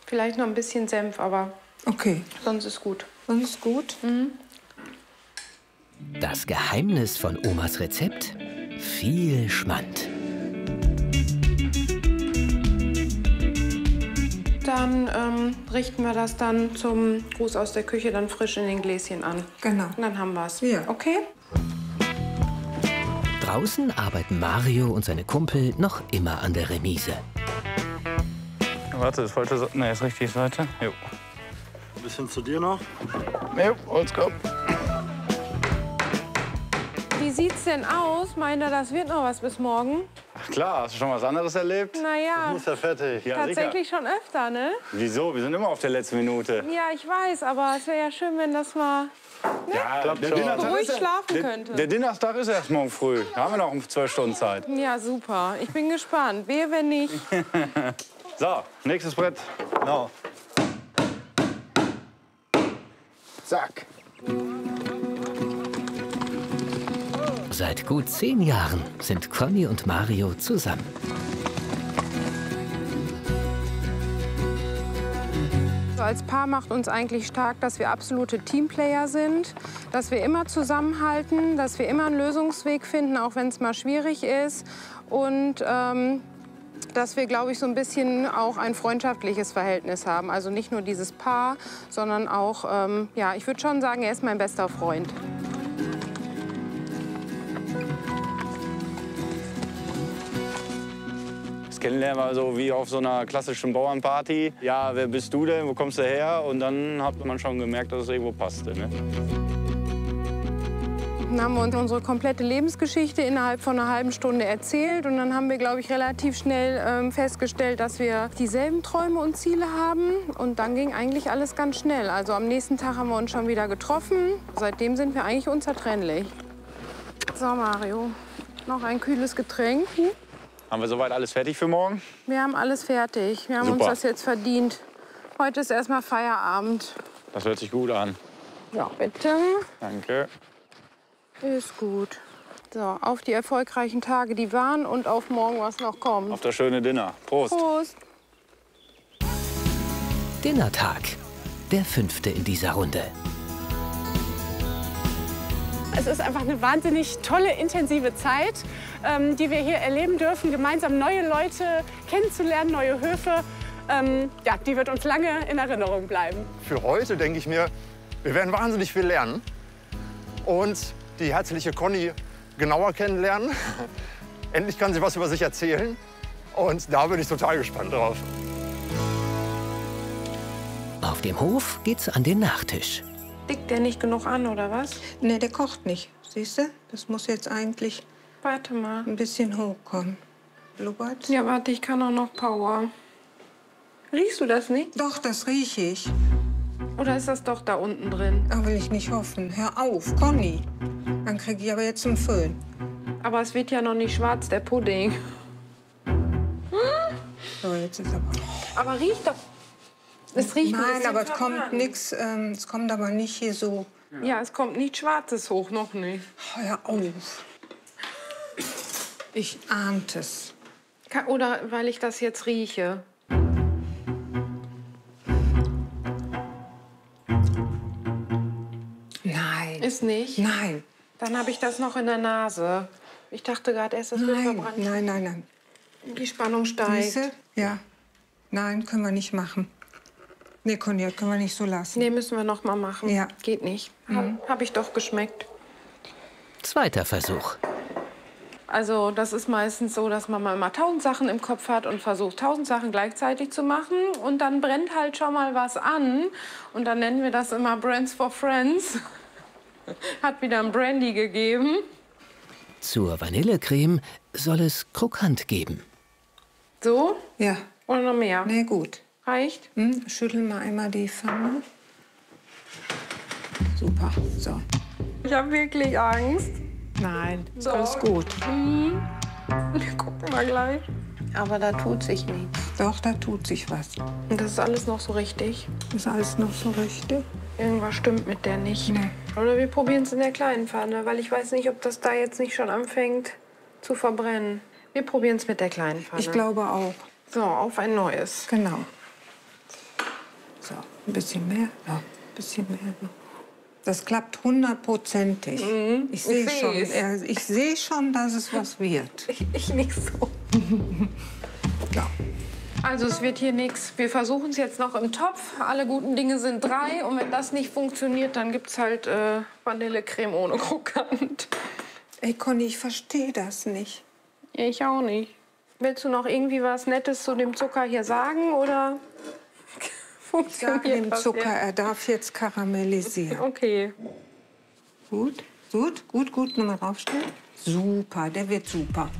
Vielleicht noch ein bisschen Senf, aber Okay, sonst ist gut. sonst ist gut. Das Geheimnis von Omas Rezept? Viel Schmand. Dann richten wir das dann zum Gruß aus der Küche dann frisch in den Gläschen an. Genau. Und dann haben wir es. Ja. Okay? Draußen arbeiten Mario und seine Kumpel noch immer an der Remise. Warte, ist falsche Seite. Ne, ist richtig Seite. Jo. Ein bisschen zu dir noch. Jo, let's go. Wie sieht's denn aus? Meint ihr, das wird noch was bis morgen? Ach klar, hast du schon was anderes erlebt? Naja, Ist ja fertig. Ja, tatsächlich schon öfter, ne? Wieso? Wir sind immer auf der letzten Minute. Ja, ich weiß, aber es wäre ja schön, wenn das mal Ja, der ruhig schlafen könnte. Der Dinnerstag ist erst morgen früh. Da haben wir noch 12 Stunden Zeit. Ja, super. Ich bin gespannt. Wehe, wenn nicht. So, nächstes Brett. Genau. Zack. Seit gut 10 Jahren sind Conny und Mario zusammen. So, als Paar macht uns eigentlich stark, dass wir absolute Teamplayer sind, dass wir immer zusammenhalten, dass wir immer einen Lösungsweg finden, auch wenn es mal schwierig ist. Und dass wir, glaube ich, so ein bisschen auch ein freundschaftliches Verhältnis haben. Also nicht nur dieses Paar, sondern auch, ja, ich würde schon sagen, er ist mein bester Freund. Das Kennenlernen war so wie auf so einer klassischen Bauernparty. Ja, wer bist du denn? Wo kommst du her? Und dann hat man schon gemerkt, dass es irgendwo passte. Ne? Dann haben wir uns unsere komplette Lebensgeschichte innerhalb von einer halben Stunde erzählt. Und dann haben wir, glaube ich, relativ schnell festgestellt, dass wir dieselben Träume und Ziele haben. Und dann ging eigentlich alles ganz schnell. Also am nächsten Tag haben wir uns schon wieder getroffen. Seitdem sind wir eigentlich unzertrennlich. So, Mario, noch ein kühles Getränk. Haben wir soweit alles fertig für morgen? Wir haben alles fertig. Wir haben Super. uns das jetzt verdient. Heute ist erstmal Feierabend. Das hört sich gut an. Ja, bitte. Danke. Ist gut. So, auf die erfolgreichen Tage, die waren und auf morgen, was noch kommt. Auf das schöne Dinner. Prost. Prost. Dinnertag. Der 5. in dieser Runde. Es ist einfach eine wahnsinnig tolle, intensive Zeit, die wir hier erleben dürfen, gemeinsam neue Leute kennenzulernen, neue Höfe. Ja, die wird uns lange in Erinnerung bleiben. Für heute denke ich mir, wir werden wahnsinnig viel lernen und die herzliche Conny genauer kennenlernen. Endlich kann sie was über sich erzählen und da bin ich total gespannt drauf. Auf dem Hof geht's an den Nachtisch. Dickt der nicht genug an, oder was? Nee, der kocht nicht. Siehst du? Das muss jetzt eigentlich Warte mal. ein bisschen hochkommen. Blubbert? Ja, warte, ich kann auch noch Power. Riechst du das nicht? Doch, das rieche ich. Oder ist das doch da unten drin? Da will ich nicht hoffen. Hör auf, Conny. Dann kriege ich aber jetzt einen Föhn. Aber es wird ja noch nicht schwarz, der Pudding. So, jetzt ist aber... Aber riecht doch. Es riecht ein Nein, bisschen aber es kommt verbrannt. nichts. Es kommt aber nicht hier so. Ja, es kommt nicht Schwarzes hoch, noch nicht. Hör auf. Ich ahnte es. Oder weil ich das jetzt rieche. Nein. Ist nicht? Nein. Dann habe ich das noch in der Nase. Ich dachte gerade erst, das wird Nein, verbrannt. nein, nein, nein. Die Spannung steigt. Siehste? Ja. Nein, können wir nicht machen. Nee, Conny, können wir nicht so lassen. Nee, müssen wir noch mal machen. Ja. Geht nicht. Hab ich doch geschmeckt. Zweiter Versuch. Also das ist meistens so, dass man mal 1000 Sachen im Kopf hat und versucht, 1000 Sachen gleichzeitig zu machen. Und dann brennt halt schon mal was an. Und dann nennen wir das immer Brands for Friends. Hat wieder ein Brandy gegeben. Zur Vanillecreme soll es krokant geben. So? Ja. Oder noch mehr? Nee, gut. Reicht? Schüttel mal einmal die Pfanne. Super. So. Ich habe wirklich Angst. Nein, ist alles gut. Wir gucken mal gleich. Aber da tut sich nichts. Doch, da tut sich was. Und das ist alles noch so richtig. Ist alles noch so richtig? Irgendwas stimmt mit der nicht. Nee. Oder wir probieren es in der kleinen Pfanne, weil ich weiß nicht, ob das da jetzt nicht schon anfängt zu verbrennen. Wir probieren es mit der kleinen Pfanne. Ich glaube auch. So, auf ein neues. Genau. Ein bisschen mehr noch. Ein bisschen mehr noch. Das klappt 100%ig. Ich sehe schon, dass es was wird. Ich nicht so. Ja. Also es wird hier nichts. Wir versuchen es jetzt noch im Topf. Alle guten Dinge sind 3. Und wenn das nicht funktioniert, dann gibt es halt Vanillecreme ohne Krokant. Ey, Conny, ich verstehe das nicht. Ich auch nicht. Willst du noch irgendwie was Nettes zu dem Zucker hier sagen, oder Sag dem Zucker, er darf jetzt karamellisieren. Okay. Gut, gut, gut, gut. Nochmal draufstellen. Super, der wird super.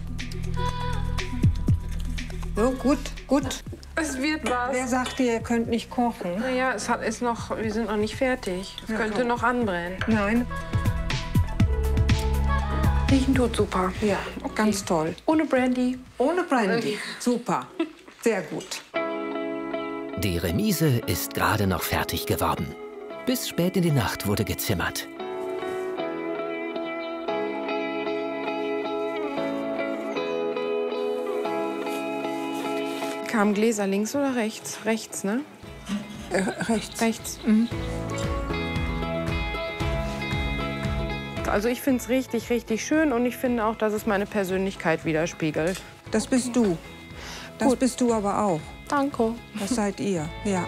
So, gut, gut. Es wird was. Wer sagt dir, ihr könnt nicht kochen? Naja, wir sind noch nicht fertig. Es könnte noch anbrennen. Nein. Riechen tut super. Ja, ganz toll. Ohne Brandy. Ohne Brandy. Super. Sehr gut. Die Remise ist gerade noch fertig geworden. Bis spät in die Nacht wurde gezimmert. Kamen Gläser links oder rechts? Rechts, ne? Rechts. Rechts. Also ich finde es richtig, richtig schön und ich finde auch, dass es meine Persönlichkeit widerspiegelt. Das bist du. Das bist du aber auch. Danke. Das seid ihr, ja.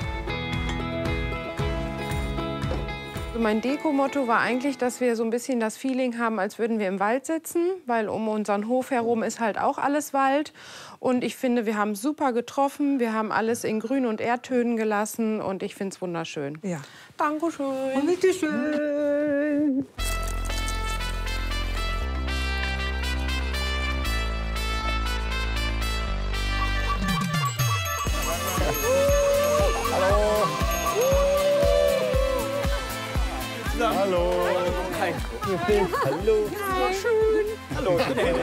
Mein Deko-Motto war eigentlich, dass wir so ein bisschen das Feeling haben, als würden wir im Wald sitzen, weil um unseren Hof herum ist halt auch alles Wald. Und ich finde, wir haben super getroffen, wir haben alles in Grün- und Erdtönen gelassen und ich finde es wunderschön. Ja. Dankeschön. Und bitteschön. Hallo. Hi. Hallo. Ja, schön. Hallo. Hallo.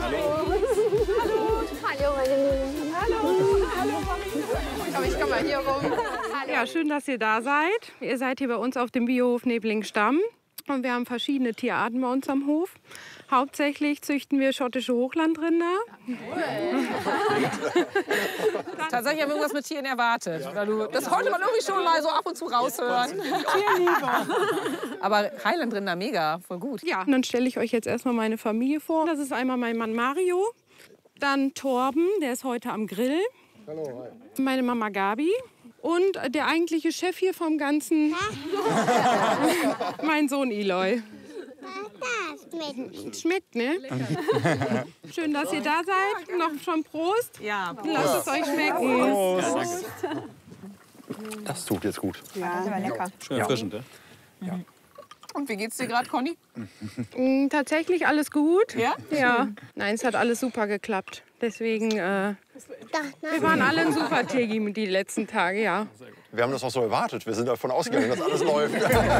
Hallo, meine Lieben. Hallo. Aber ich komme mal hier rum. Ja, schön, dass ihr da seid. Ihr seid hier bei uns auf dem Biohof Neblingstamm. Und wir haben verschiedene Tierarten bei uns am Hof. Hauptsächlich züchten wir schottische Hochlandrinder. Tatsächlich haben wir irgendwas mit Tieren erwartet. Das konnte man irgendwie schon mal so ab und zu raushören. Tierliebe. Aber Highlandrinder, mega, voll gut. Ja, und dann stelle ich euch jetzt erstmal meine Familie vor. Das ist einmal mein Mann Mario, dann Torben, der ist heute am Grill. Hallo, hi. Meine Mama Gabi. Und der eigentliche Chef hier vom Ganzen, mein Sohn Eloy. Schmeckt, ne? Schön, dass ihr da seid. Noch schon Prost. Ja, Prost. Lasst es euch schmecken. Prost. Das tut jetzt gut. Ja, das war lecker. Schön erfrischend, ne? Ja. Und wie geht's dir gerade, Conny? Tatsächlich alles gut. Ja? Ja. Nein, es hat alles super geklappt. Deswegen, wir waren alle ein super Team die letzten Tage, ja. Wir haben das auch so erwartet. Wir sind davon ausgegangen, dass alles läuft.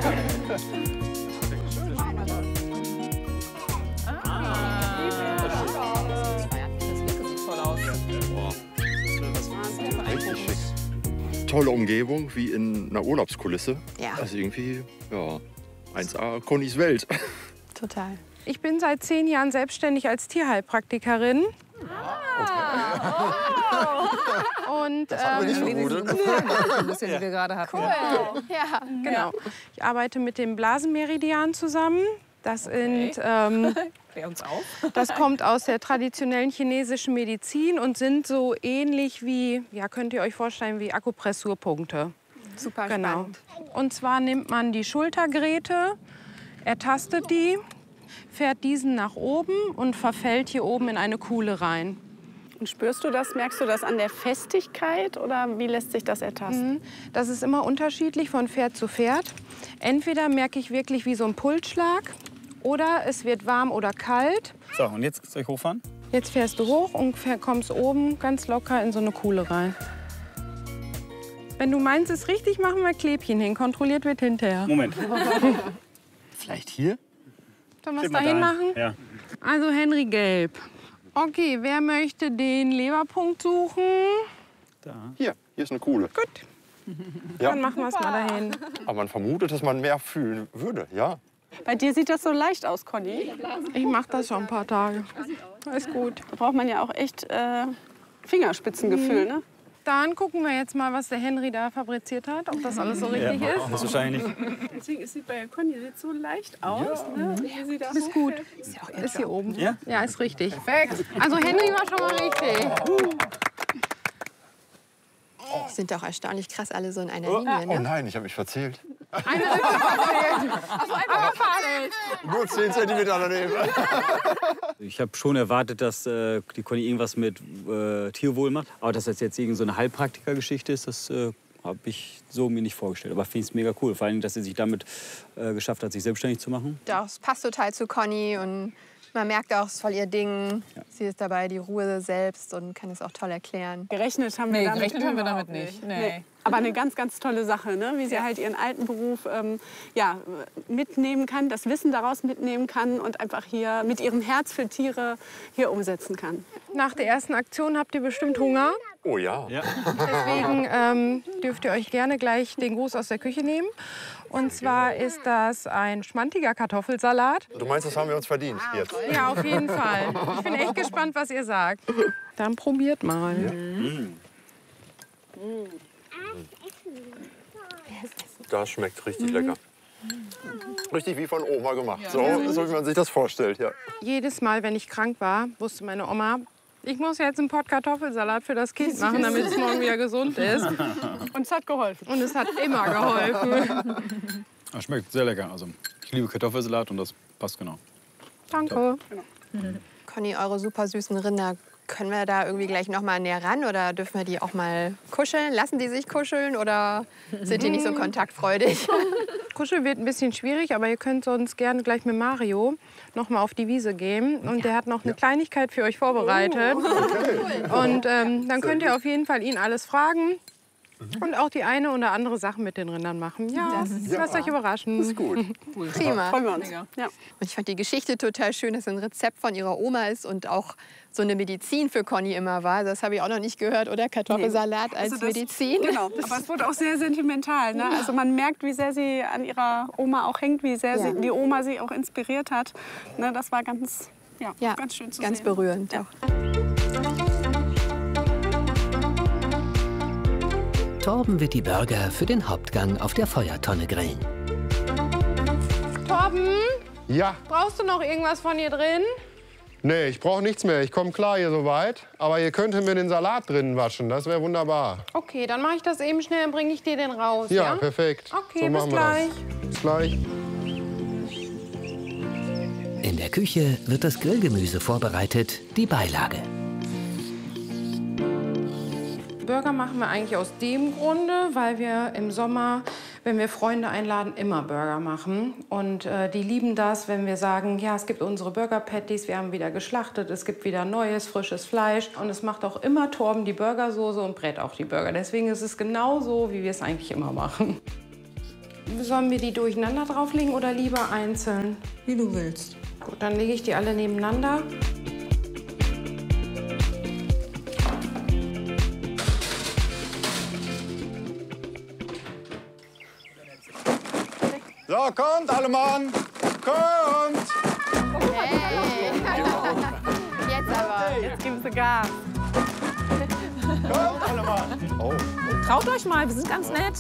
Richtig schick. Tolle Umgebung, wie in einer Urlaubskulisse. Ja. Also irgendwie, ja, 1A Connys Welt. Total. Ich bin seit 10 Jahren selbstständig als Tierheilpraktikerin. Und Das haben wir nicht vermutet. Die wir gerade hatten. Ja. genau. Ich arbeite mit dem Blasenmeridian zusammen. Das sind, Klär uns auf. das kommt aus der traditionellen chinesischen Medizin und sind so ähnlich wie, ja, könnt ihr euch vorstellen, wie Akupressurpunkte. Super Genau. spannend. Und zwar nimmt man die Schultergräte, ertastet die, fährt diesen nach oben und verfällt hier oben in eine Kuhle rein. Und spürst du das, merkst du das an der Festigkeit oder wie lässt sich das ertasten? Das ist immer unterschiedlich von Pferd zu Pferd. Entweder merke ich wirklich wie so ein Pulsschlag oder es wird warm oder kalt. So, und jetzt soll ich hochfahren? Jetzt fährst du hoch und kommst oben ganz locker in so eine Kuhle rein. Wenn du meinst, es ist richtig, machen wir Klebchen hin. Kontrolliert wird hinterher. Moment. Vielleicht hier? Sollen wir es Steht mal dahin dahin. machen? Ja. Also Henry Gelb. Okay, wer möchte den Leberpunkt suchen? Hier ist eine Kuhle. Gut, Ja. dann machen wir es mal dahin. Aber man vermutet, dass man mehr fühlen würde, ja. Bei dir sieht das so leicht aus, Conny. Ich mache das schon ein paar Tage. Alles gut. Da braucht man ja auch echt Fingerspitzengefühl, ne? Dann gucken wir jetzt mal, was der Henry da fabriziert hat, ob das alles so richtig ist. Das ist wahrscheinlich nicht. Deswegen, es sieht bei Conny sieht so leicht aus. Ne? Wie sie da Ist gut. Ist hier oben. Ja, ist richtig. Perfekt. Also Henry war schon mal richtig. Die sind doch erstaunlich krass alle so in einer Linie. Oh Ne? nein, ich habe mich verzählt. Eine verfehlt. Nur 10 cm daneben. Ich habe schon erwartet, dass die Conny irgendwas mit Tierwohl macht. Aber dass das jetzt irgend so eine Heilpraktiker-Geschichte ist, das habe ich so mir nicht vorgestellt. Aber ich finde es mega cool. Vor allem, dass sie sich damit geschafft hat, sich selbstständig zu machen. Doch, es passt total zu Conny und man merkt auch, es ist voll ihr Ding. Ja. Sie ist dabei die Ruhe selbst und kann es auch toll erklären. Gerechnet haben wir damit nicht. Nee. Aber eine ganz, ganz tolle Sache, ne? Wie sie halt ihren alten Beruf mitnehmen kann, das Wissen daraus mitnehmen kann und einfach hier mit ihrem Herz für Tiere hier umsetzen kann. Nach der ersten Aktion habt ihr bestimmt Hunger. Oh ja. Deswegen dürft ihr euch gerne gleich den Gruß aus der Küche nehmen. Und zwar ist das ein schmantiger Kartoffelsalat. Du meinst, das haben wir uns verdient jetzt? Ja, auf jeden Fall. Ich bin echt gespannt, was ihr sagt. Dann probiert mal. Das schmeckt richtig lecker. Richtig wie von Oma gemacht. So wie man sich das vorstellt. Ja. Jedes Mal, wenn ich krank war, wusste meine Oma, ich muss jetzt einen Pott Kartoffelsalat für das Kind machen, damit es morgen wieder gesund ist. Und es hat geholfen. Und es hat immer geholfen. Das schmeckt sehr lecker. Also, ich liebe Kartoffelsalat und das passt genau. Danke. Conny, eure super süßen Rinder, können wir da irgendwie gleich noch mal näher ran oder dürfen wir die auch mal kuscheln? Lassen die sich kuscheln oder sind die nicht so kontaktfreudig? Kuscheln wird ein bisschen schwierig, aber ihr könnt sonst gerne gleich mit Mario noch mal auf die Wiese gehen. Und der hat noch eine Kleinigkeit für euch vorbereitet. Und dann könnt ihr auf jeden Fall ihn alles fragen. Und auch die eine oder andere Sache mit den Rindern machen. Ja, lasst euch überraschen. Ist gut. Prima. Freuen wir uns. Ja. Und ich fand die Geschichte total schön, dass es ein Rezept von ihrer Oma ist und auch so eine Medizin für Conny immer war. Das habe ich auch noch nicht gehört, oder? Kartoffelsalat als Medizin. Genau, aber es wurde auch sehr sentimental. Ne? Also man merkt, wie sehr sie an ihrer Oma auch hängt, wie sehr die Oma sie auch inspiriert hat. Ne, das war ganz schön zu sehen. Ganz berührend. Ja. Auch. Torben wird die Burger für den Hauptgang auf der Feuertonne grillen. Torben, Ja, brauchst du noch irgendwas von hier drin? Nee, ich brauche nichts mehr. Ich komme klar hier soweit. Aber ihr könntet mir den Salat drinnen waschen. Das wäre wunderbar. Okay, dann mache ich das eben schnell und bringe ich dir den raus. Ja, perfekt. Okay, so bis machen wir gleich. Das. Bis gleich. In der Küche wird das Grillgemüse vorbereitet, die Beilage. Burger machen wir eigentlich aus dem Grunde, weil wir im Sommer, wenn wir Freunde einladen, immer Burger machen. Und die lieben das, wenn wir sagen, ja, es gibt unsere Burger-Patties, wir haben wieder geschlachtet, es gibt wieder neues, frisches Fleisch. Und es macht auch immer Torben die Burgersoße und brät auch die Burger. Deswegen ist es genau so, wie wir es eigentlich immer machen. Sollen wir die durcheinander drauflegen oder lieber einzeln? Wie du willst. Gut, dann lege ich die alle nebeneinander. So, kommt alle Mann. Kommt. Hey. Jetzt aber. Jetzt geben sie Gas. Kommt alle Mann. Oh. Traut euch mal, wir sind ganz nett.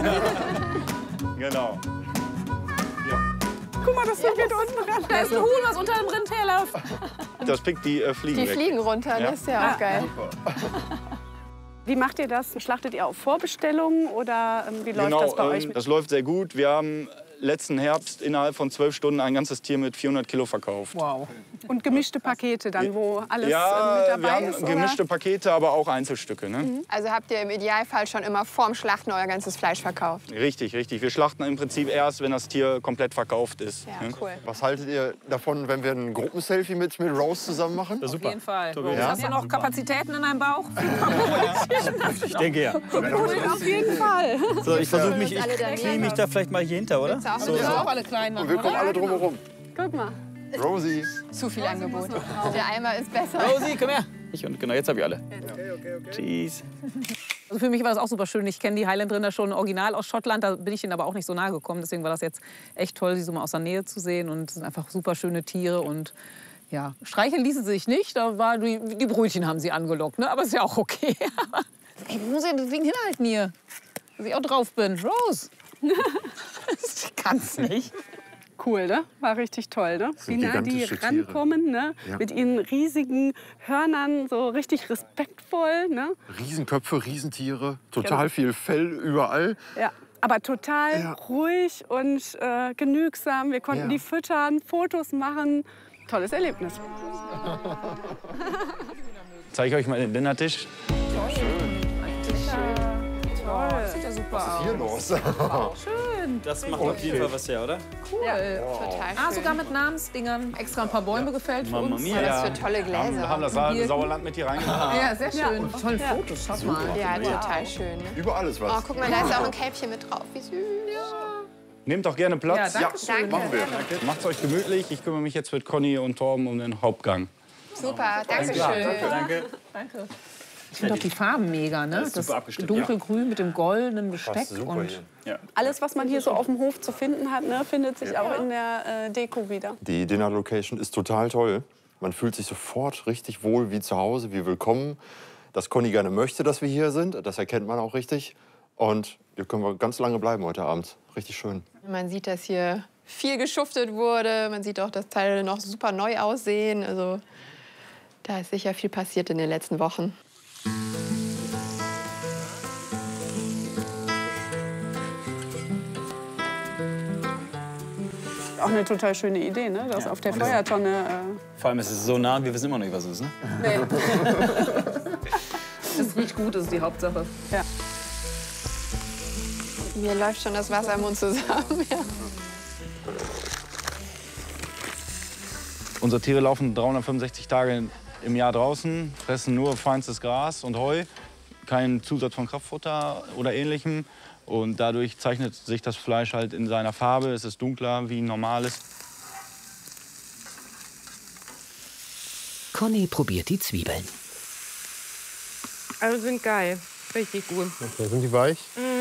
Genau. Guck mal, das geht unten ran. Da ist ein Huhn, was unter dem Rind herläuft. Das pickt die Fliegen Die weg. fliegen runter, das ist ja auch geil. Wie macht ihr das? Schlachtet ihr auf Vorbestellungen oder wie läuft das bei euch? Das läuft sehr gut. Wir haben letzten Herbst innerhalb von 12 Stunden ein ganzes Tier mit 400 Kilo verkauft. Wow. Und gemischte Pakete dann, wo alles mit Ja, dabei wir haben ist? gemischte Pakete, aber auch Einzelstücke. Ne? Also habt ihr im Idealfall schon immer vorm Schlachten euer ganzes Fleisch verkauft? Richtig, richtig. Wir schlachten im Prinzip erst, wenn das Tier komplett verkauft ist. Ja, ne? cool. Was haltet ihr davon, wenn wir ein Gruppenselfie mit Rose zusammen machen? Auf jeden Fall. Ja? Hast du noch Kapazitäten in deinem Bauch? Ich denke ja. Auf jeden Fall. So, ich versuche mich, ich alle daneben. knie mich da vielleicht mal hier hinter, oder? Willst du auch So, mit so. drauf? Alle kleinen Und wir kommen alle drumherum. Guck mal. Rosie. Zu viel Angebot. Der Eimer ist besser. Rosi, komm her. Und genau, jetzt habe ich alle. Cheese. Also für mich war das auch super schön. Ich kenne die Highland-Rinder schon original aus Schottland. Da bin ich ihnen aber auch nicht so nahe gekommen. Deswegen war das jetzt echt toll, sie so mal aus der Nähe zu sehen. Und es sind einfach super schöne Tiere. Und ja, streicheln ließen sie sich nicht. Da war die Brötchen haben sie angelockt. Ne? Aber ist ja auch okay. Ich muss ja deswegen hinhalten hier, dass ich auch drauf bin. Rose! Ich kann's nicht. Cool, ne? War richtig toll, ne? Wie nah die gigantische rankommen, ne? Ja. Mit ihren riesigen Hörnern, so richtig respektvoll, ne? Riesenköpfe, Riesentiere, total viel Fell überall. Ja. Aber total ruhig und genügsam. Wir konnten die füttern, Fotos machen. Tolles Erlebnis. Zeige ich euch mal den Dinnertisch. Toll. Das sieht ja super aus. Was ist hier los? Schön. Das macht auf jeden Fall was her, oder? Cool. Total schön. Sogar mit Namensdingern. Extra ein paar Bäume gefällt für Mamma uns. mia. Was für tolle Gläser. Wir haben das Sauerland mit hier reingebracht. Ja, sehr schön. Tolle Fotos, schaut mal. Ja, total schön. Ne? Überall ist Oh, was. guck mal, da ist auch ein Kälbchen mit drauf. Wie süß. Nehmt doch gerne Platz. Ja, danke schön. Machen wir. Macht's euch gemütlich. Ich kümmere mich jetzt mit Conny und Torben um den Hauptgang. Super, danke schön. Danke. Ich finde auch die Farben mega, ne? ist super abgestimmt, Dunkelgrün mit dem goldenen Besteck. Und Alles, was man hier so auf dem Hof zu finden hat, ne, findet sich auch in der Deko wieder. Die Dinner-Location ist total toll. Man fühlt sich sofort richtig wohl wie zu Hause, wie willkommen. Dass Conny gerne möchte, dass wir hier sind, das erkennt man auch richtig. Und hier können wir ganz lange bleiben heute Abend. Richtig schön. Man sieht, dass hier viel geschuftet wurde. Man sieht auch, dass Teile noch super neu aussehen. Also da ist sicher viel passiert in den letzten Wochen. Auch eine total schöne Idee, ne? Das auf der Feuertonne. Vor allem ist es so nah und wir wissen immer noch nicht, was es ist. Ne? es riecht gut, das ist die Hauptsache. Ja. Mir läuft schon das Wasser im Mund zusammen. Ja. Unsere Tiere laufen 365 Tage im Jahr draußen, fressen nur feinstes Gras und Heu, keinen Zusatz von Kraftfutter oder Ähnlichem. Und dadurch zeichnet sich das Fleisch halt in seiner Farbe. Es ist dunkler wie ein normales. Conny probiert die Zwiebeln. Also sind geil. Richtig gut. Okay, sind die weich? Mm.